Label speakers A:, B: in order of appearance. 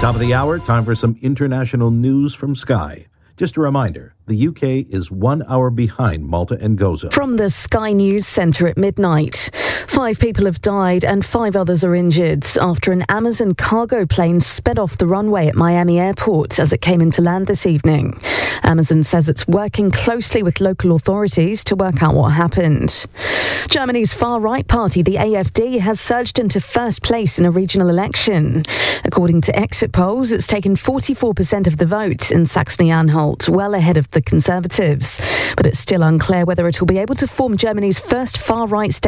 A: Top of the hour, time for some international news from Sky. Just a reminder, the UK is 1 hour behind Malta and Gozo.
B: From the Sky News Centre at midnight, 5 people have died and 5 others are injured after an Amazon cargo plane sped off the runway at Miami Airport as it came into land this evening. Amazon says it's working closely with local authorities to work out what happened. Germany's far-right party, the AfD, has surged into first place in a regional election. According to exit polls, it's taken 44% of the vote in Saxony-Anhalt, well ahead of the Conservatives. But it's still unclear whether it will be able to form Germany's first far-right state